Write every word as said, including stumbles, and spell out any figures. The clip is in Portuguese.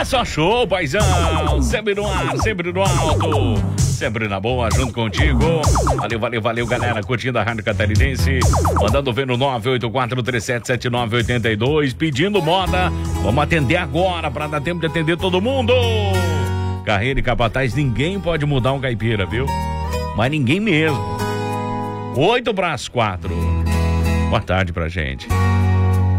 só show, paizão. Sempre no ar, sempre no alto. Sempre na boa, junto contigo. Valeu, valeu, valeu, galera. Curtindo a Rádio Catarinense. Mandando ver no nove oito quatro três sete sete nove oito dois. Pedindo moda. Vamos atender agora para dar tempo de atender todo mundo. Carreira e Capataz, ninguém pode mudar um caipira, viu? Mas ninguém mesmo. Oito para as quatro. Boa tarde pra gente.